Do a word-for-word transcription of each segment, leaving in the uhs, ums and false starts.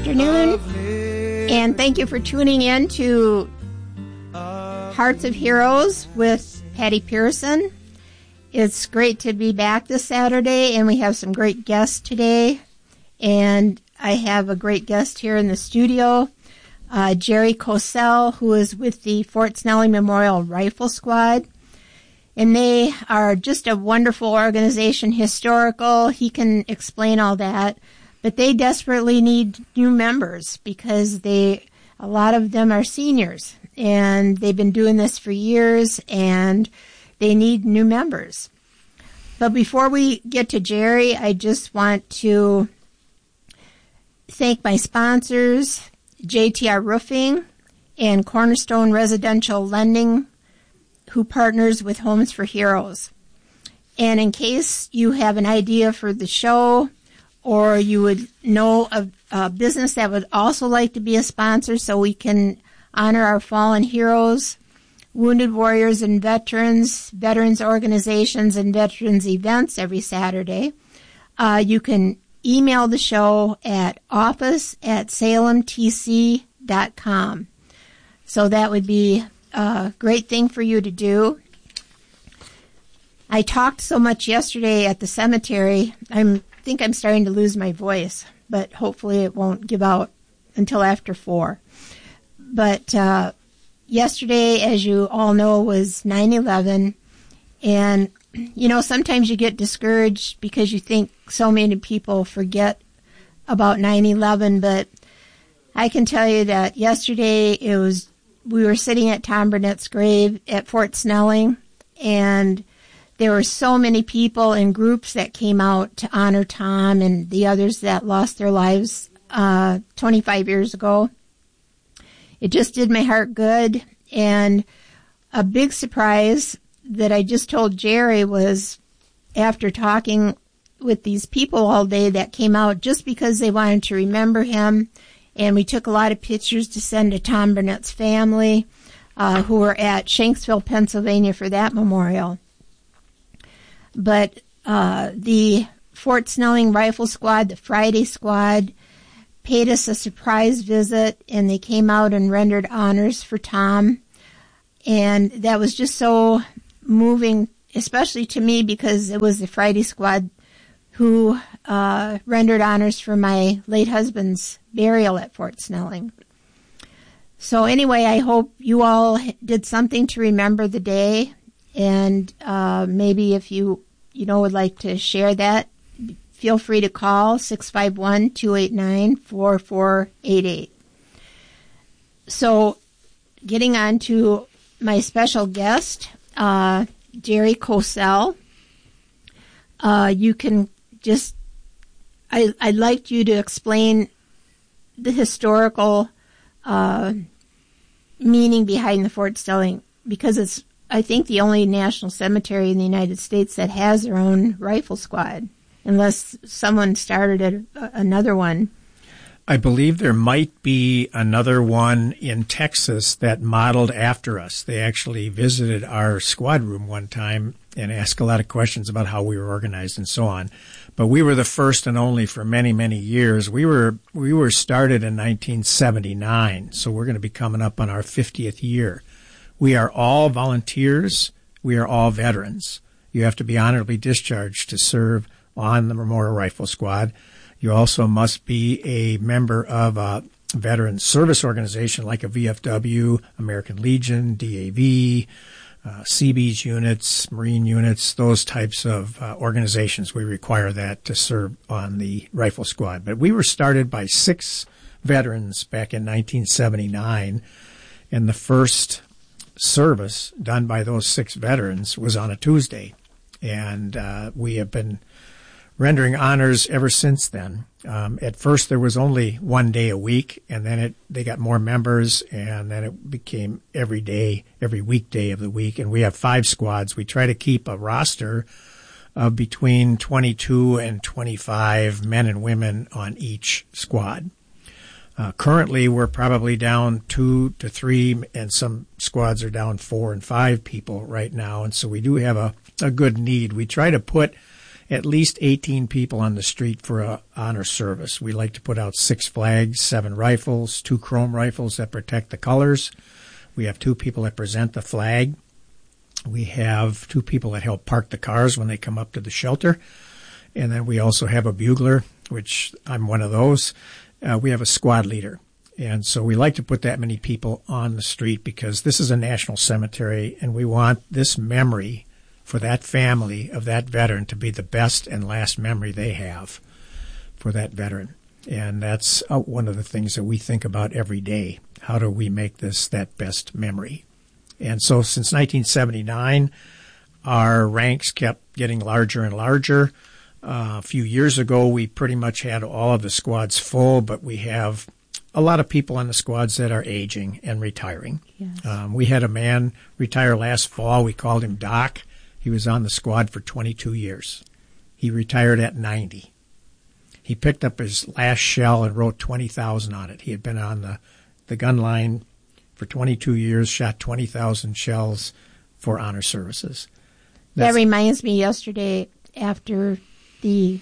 afternoon, and thank you for tuning in to Hearts of Heroes with Patty Pearson. It's great to be back this Saturday, and we have some great guests today. And I have a great guest here in the studio, uh, Jerry Cosell, who is with the Fort Snelling Memorial Rifle Squad. And they are just a wonderful organization, historical. He can explain all that. But they desperately need new members because they, a lot of them are seniors. And they've been doing this for years, and they need new members. But before we get to Jerry, I just want to thank my sponsors, J T R Roofing and Cornerstone Residential Lending, who partners with Homes for Heroes. And in case you have an idea for the show, or you would know of a business that would also like to be a sponsor so we can honor our fallen heroes, wounded warriors and veterans, veterans organizations, and veterans events every Saturday, uh, you can email the show at office at salem t c dot com. So that would be a great thing for you to do. I talked so much yesterday at the cemetery, I think I'm starting to lose my voice, but hopefully it won't give out until after four. But uh, yesterday, as you all know, was nine eleven, and, you know, sometimes you get discouraged because you think so many people forget about nine eleven, but I can tell you that yesterday it was, we were sitting at Tom Burnett's grave at Fort Snelling, and there were so many people and groups that came out to honor Tom and the others that lost their lives uh, twenty-five years ago. It just did my heart good. And a big surprise that I just told Jerry was, after talking with these people all day that came out just because they wanted to remember him, and we took a lot of pictures to send to Tom Burnett's family, uh, who were at Shanksville, Pennsylvania for that memorial. But uh, the Fort Snelling Rifle Squad, the Friday Squad, paid us a surprise visit, and they came out and rendered honors for Tom. And that was just so moving, especially to me, because it was the Friday Squad who uh, rendered honors for my late husband's burial at Fort Snelling. So anyway, I hope you all did something to remember the day, and uh, maybe if you, you know, would like to share that, feel free to call six five one, two eight nine, four four eight eight. So getting on to my special guest, uh, Jerry Cosell. Uh, you can just, I, I'd like you to explain the historical uh, meaning behind the Fort Snelling, because it's, I think, the only national cemetery in the United States that has their own rifle squad, unless someone started a, another one. I believe there might be another one in Texas that modeled after us. They actually visited our squad room one time and asked a lot of questions about how we were organized and so on. But we were the first and only for many, many years. We were we were started in nineteen seventy-nine, so we're going to be coming up on our fiftieth year. We are all volunteers. We are all veterans. You have to be honorably discharged to serve on the Memorial Rifle Squad. You also must be a member of a veteran service organization like a V F W, American Legion, D A V, uh, Seabees units, Marine units, those types of uh, organizations. We require that to serve on the rifle squad. But we were started by six veterans back in nineteen seventy-nine, and the first service done by those six veterans was on a Tuesday. And uh, we have been rendering honors ever since then. Um, at first, there was only one day a week, and then it they got more members, and then it became every day, every weekday of the week. And we have five squads. We try to keep a roster of between twenty-two and twenty-five men and women on each squad. Uh, currently, we're probably down two to three, and some squads are down four and five people right now. And so we do have a, a good need. We try to put at least eighteen people on the street for a honor service. We like to put out six flags, seven rifles, two chrome rifles that protect the colors. We have two people that present the flag. We have two people that help park the cars when they come up to the shelter. And then we also have a bugler, which I'm one of those. Uh, we have a squad leader. And so we like to put that many people on the street because this is a national cemetery, and we want this memory for that family of that veteran to be the best and last memory they have for that veteran. And that's uh, one of the things that we think about every day. How do we make this that best memory? And so since nineteen seventy-nine, our ranks kept getting larger and larger. Uh, a few years ago, we pretty much had all of the squads full, but we have a lot of people on the squads that are aging and retiring. Yes. Um, we had a man retire last fall. We called him Doc. He was on the squad for twenty-two years. He retired at ninety. He picked up his last shell and wrote twenty thousand on it. He had been on the, the gun line for twenty-two years, shot twenty thousand shells for honor services. That's, that reminds me, yesterday after the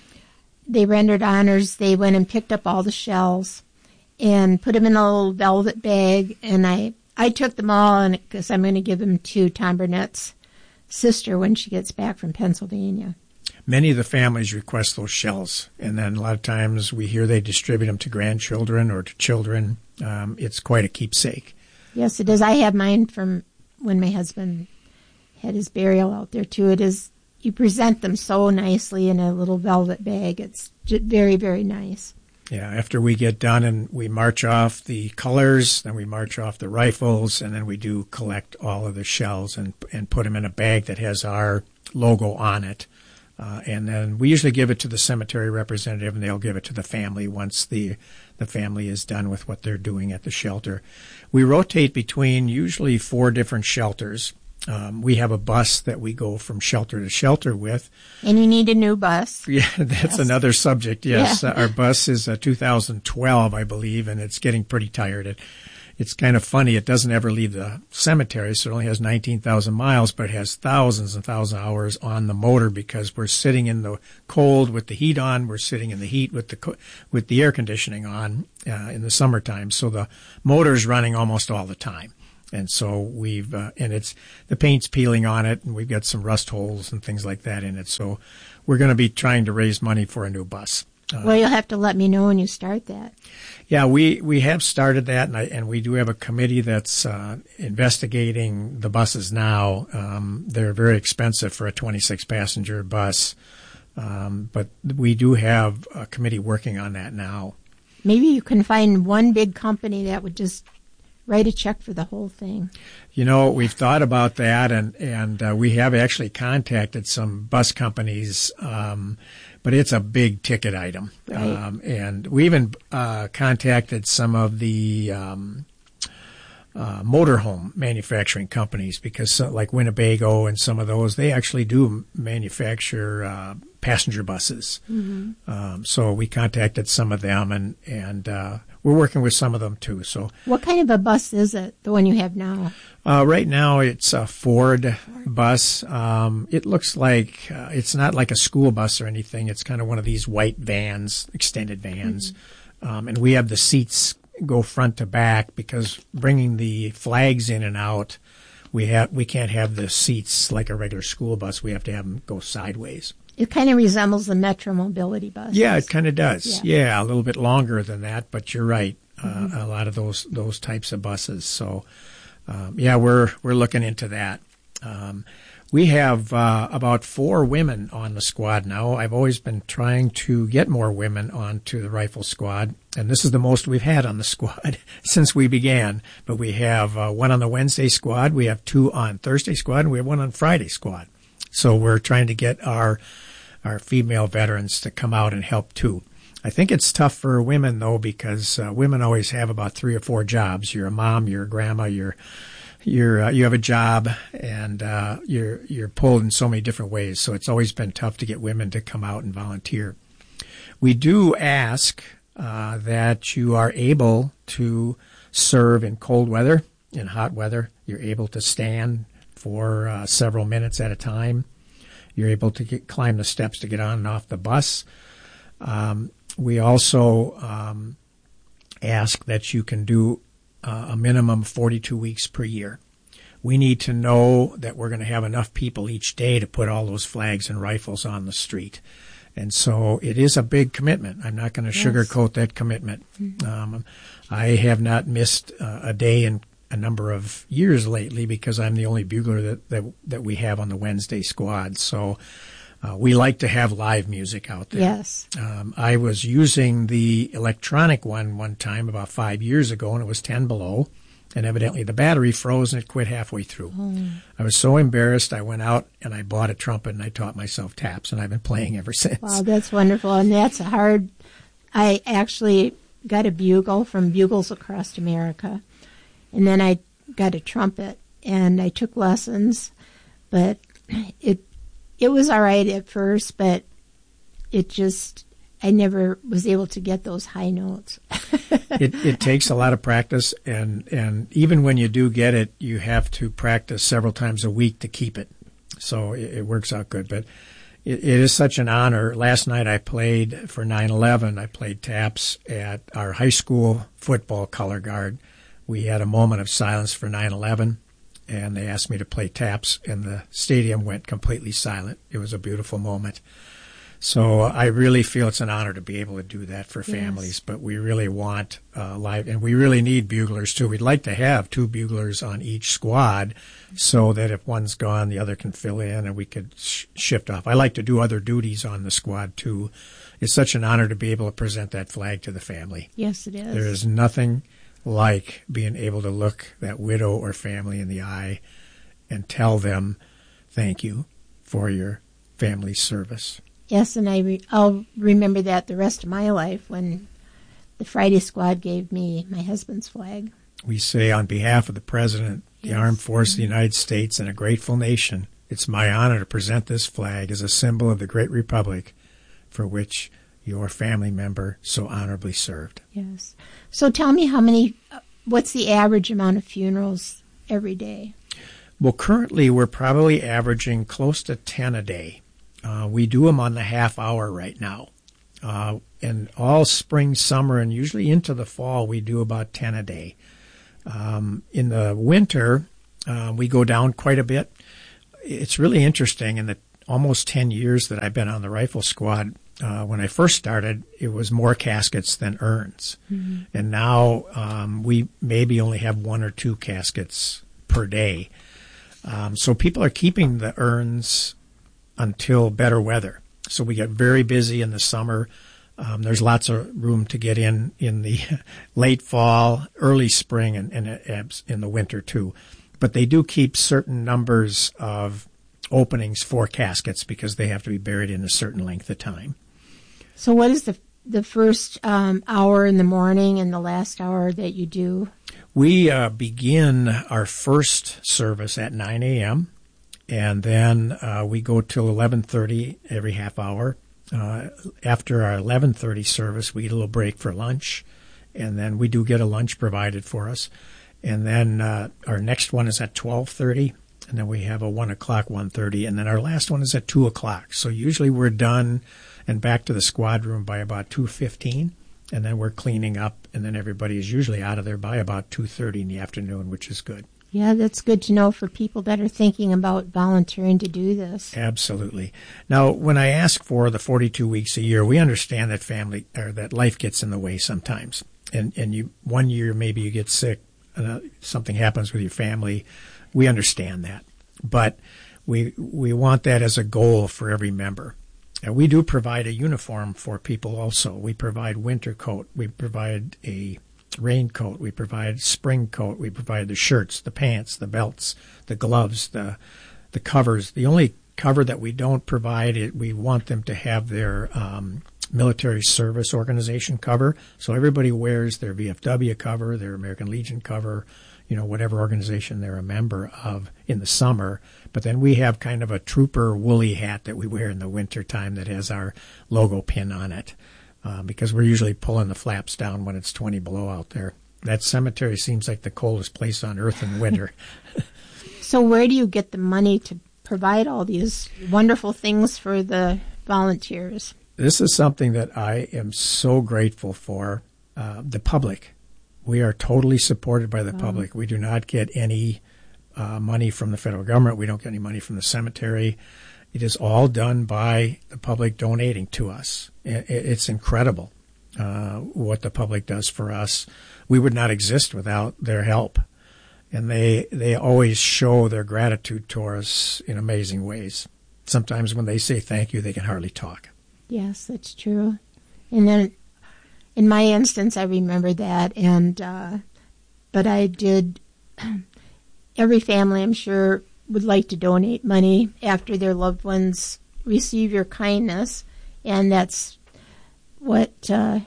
they rendered honors, they went and picked up all the shells and put them in a little velvet bag, and I, I took them all, and because I'm going to give them to Tom Burnett's sister when she gets back from Pennsylvania. Many of the families request those shells, and then a lot of times we hear they distribute them to grandchildren or to children. Um, it's quite a keepsake. Yes, it is. I have mine from when my husband had his burial out there, too. It is. You present them so nicely in a little velvet bag. It's very, very nice. Yeah, after we get done and we march off the colors, then we march off the rifles, and then we do collect all of the shells and and put them in a bag that has our logo on it. Uh, and then we usually give it to the cemetery representative, and they'll give it to the family once the the family is done with what they're doing at the shelter. We rotate between usually four different shelters. Um, we have a bus that we go from shelter to shelter with. And you need a new bus. Yeah, that's yes. another subject, yes. Yeah. Uh, our bus is a two thousand twelve, I believe, and it's getting pretty tired. It, it's kind of funny. It doesn't ever leave the cemetery, so it only has nineteen thousand miles, but it has thousands and thousands of hours on the motor because we're sitting in the cold with the heat on. We're sitting in the heat with the with the air conditioning on uh, in the summertime. So the motor's running almost all the time. And so we've, uh, and it's, the paint's peeling on it, and we've got some rust holes and things like that in it. So we're going to be trying to raise money for a new bus. Uh, well, you'll have to let me know when you start that. Yeah, we, we have started that, and I, and we do have a committee that's uh, investigating the buses now. Um, they're very expensive for a twenty-six passenger bus, um, but we do have a committee working on that now. Maybe you can find one big company that would just write a check for the whole thing. You know, we've thought about that, and and uh, we have actually contacted some bus companies, um, but it's a big ticket item. Right. Um, and we even uh, contacted some of the um, uh, motorhome manufacturing companies because, so, like Winnebago and some of those, they actually do manufacture uh, passenger buses. Mm-hmm. Um, so we contacted some of them, and and uh, we're working with some of them too. So, what kind of a bus is it? The one you have now? Uh, right now, it's a Ford, Ford. bus. Um, it looks like uh, it's not like a school bus or anything. It's kind of one of these white vans, extended vans, mm-hmm. um, and we have the seats go front to back because bringing the flags in and out, we have we can't have the seats like a regular school bus. We have to have them go sideways. It kind of resembles the Metro Mobility bus. Yeah, it kind of does. Yeah. yeah, a little bit longer than that, but you're right. Mm-hmm. Uh, a lot of those those types of buses. So, um, yeah, we're we're looking into that. Um, we have uh, about four women on the squad now. I've always been trying to get more women onto the rifle squad, and this is the most we've had on the squad since we began. But we have uh, one on the Wednesday squad, we have two on Thursday squad, and we have one on Friday squad. So we're trying to get our our female veterans to come out and help too. I think it's tough for women though because uh, women always have about three or four jobs. You're a mom, you're a grandma, you're you're uh, you have a job, and uh, you're you're pulled in so many different ways. So it's always been tough to get women to come out and volunteer. We do ask uh, that you are able to serve in cold weather, in hot weather. You're able to stand for uh, several minutes at a time. you're able to get, climb the steps to get on and off the bus. Um, we also um, ask that you can do uh, a minimum of forty-two weeks per year. We need to know that we're going to have enough people each day to put all those flags and rifles on the street. And so it is a big commitment. I'm not going to yes. sugarcoat that commitment. Mm-hmm. Um, I have not missed uh, a day in a number of years lately because I'm the only bugler that, that, that we have on the Wednesday squad. So uh, we like to have live music out there. Yes. Um, I was using the electronic one one time about five years ago, and it was ten below. And evidently the battery froze and it quit halfway through. Oh. I was so embarrassed. I went out and I bought a trumpet and I taught myself taps, and I've been playing ever since. Wow, that's wonderful. And that's hard. I actually got a bugle from Bugles Across America. And then I got a trumpet and I took lessons. But it it was all right at first, but it just, I never was able to get those high notes. it, it takes a lot of practice, and, and even when you do get it, you have to practice several times a week to keep it. So it, it works out good. But it, it is such an honor. Last night I played for nine eleven. I played taps at our high school football color guard. We had a moment of silence for nine eleven, and they asked me to play taps, and the stadium went completely silent. It was a beautiful moment. So I really feel it's an honor to be able to do that for families, yes. But we really want uh, live, and we really need buglers too. We'd like to have two buglers on each squad so that if one's gone, the other can fill in and we could sh- shift off. I like to do other duties on the squad too. It's such an honor to be able to present that flag to the family. Yes, it is. There is nothing like being able to look that widow or family in the eye and tell them thank you for your family's service. Yes, and I re- I'll remember that the rest of my life when the Friday Squad gave me my husband's flag. We say on behalf of the President, the yes. Armed Forces of the United States, and a grateful nation, it's my honor to present this flag as a symbol of the great republic for which your family member so honorably served. Yes. So tell me how many, what's the average amount of funerals every day? Well, currently we're probably averaging close to ten a day. Uh, we do them on the half hour right now. Uh, and all spring, summer, and usually into the fall, we do about ten a day. Um, in the winter, uh, we go down quite a bit. It's really interesting. In the almost ten years that I've been on the rifle squad, uh, when I first started, it was more caskets than urns. Mm-hmm. And now um, we maybe only have one or two caskets per day. Um, so people are keeping the urns until better weather. So we get very busy in the summer. Um, there's lots of room to get in in the late fall, early spring, and, and in the winter too. But they do keep certain numbers of openings for caskets because they have to be buried in a certain length of time. So what is the the first um, hour in the morning and the last hour that you do? We uh, begin our first service at nine a.m., and then uh, we go till eleven thirty every half hour. Uh, after our eleven thirty service, we get a little break for lunch, and then we do get a lunch provided for us. And then uh, our next one is at twelve thirty, and then we have a one o'clock, one thirty, and then our last one is at two o'clock. So usually we're done and back to the squad room by about two fifteen, and then we're cleaning up, and then everybody is usually out of there by about two thirty in the afternoon, which is good. Yeah, that's good to know for people that are thinking about volunteering to do this. Absolutely. Now, when I ask for the forty-two weeks a year, we understand that family or that life gets in the way sometimes. And and you one year maybe you get sick, uh, something happens with your family. We understand that, but we we want that as a goal for every member. And we do provide a uniform for people also. We provide winter coat. We provide a raincoat, we provide spring coat, we provide the shirts, the pants, the belts, the gloves, the the covers. The only cover that we don't provide, it, we want them to have their um, military service organization cover. So everybody wears their V F W cover, their American Legion cover, you know, whatever organization they're a member of in the summer. But then we have kind of a trooper woolly hat that we wear in the winter time that has our logo pin on it. Uh, because we're usually pulling the flaps down when it's twenty below out there. That cemetery seems like the coldest place on earth in winter. So where do you get the money to provide all these wonderful things for the volunteers. This is something that I am so grateful for. Uh, the public. We are totally supported by the wow. public. We do not get any uh, money from the federal government. We don't get any money from the cemetery. It is all done by the public donating to us. It's incredible uh, what the public does for us. We would not exist without their help. And they they always show their gratitude to us in amazing ways. Sometimes when they say thank you, they can hardly talk. Yes, that's true. And then in my instance, I remember that. And uh, but I did, every family, I'm sure, would like to donate money after their loved ones receive your kindness. And that's what uh,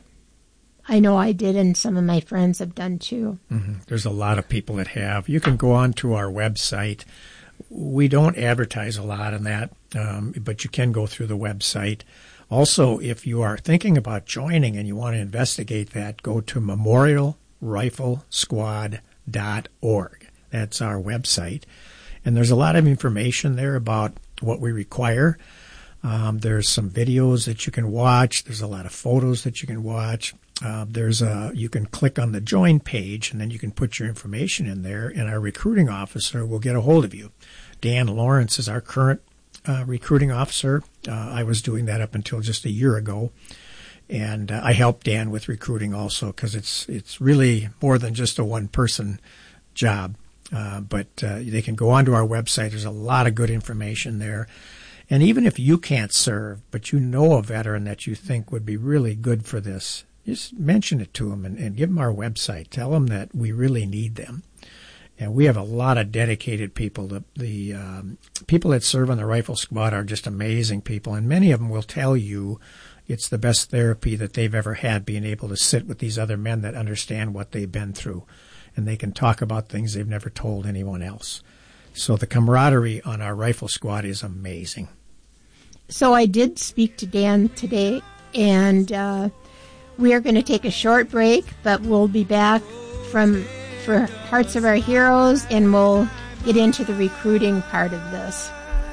I know I did, and some of my friends have done too. Mm-hmm. There's a lot of people that have. You can go on to our website. We don't advertise a lot on that, um, but you can go through the website. Also, if you are thinking about joining and you want to investigate that, go to memorial rifle squad dot org. That's our website. And there's a lot of information there about what we require. Um, there's some videos that you can watch. There's a lot of photos that you can watch. Uh, there's a, you can click on the join page, and then you can put your information in there, and our recruiting officer will get a hold of you. Dan Lawrence is our current uh, recruiting officer. Uh, I was doing that up until just a year ago. And uh, I helped Dan with recruiting also, because it's it's really more than just a one-person job. Uh, but uh, they can go onto our website. There's a lot of good information there. And even if you can't serve, but you know a veteran that you think would be really good for this, just mention it to them and, and give them our website. Tell them that we really need them. And we have a lot of dedicated people. The, the um, people that serve on the Rifle Squad are just amazing people. And many of them will tell you it's the best therapy that they've ever had, being able to sit with these other men that understand what they've been through. And they can talk about things they've never told anyone else. So the camaraderie on our Rifle Squad is amazing. So I did speak to Dan today, and uh, we are going to take a short break, but we'll be back from for Hearts of Our Heroes, and we'll get into the recruiting part of this.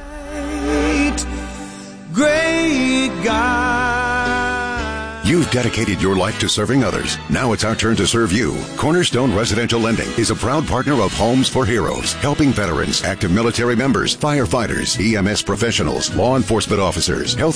Great God. You've dedicated your life to serving others. Now it's our turn to serve you. Cornerstone Residential Lending is a proud partner of Homes for Heroes, helping veterans, active military members, firefighters, E M S professionals, law enforcement officers, health